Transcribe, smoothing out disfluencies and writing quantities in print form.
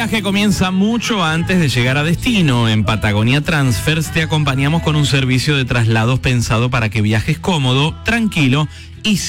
viaje comienza mucho antes de llegar a destino. En Patagonia Transfers te acompañamos con un servicio de traslados pensado para que viajes cómodo, tranquilo y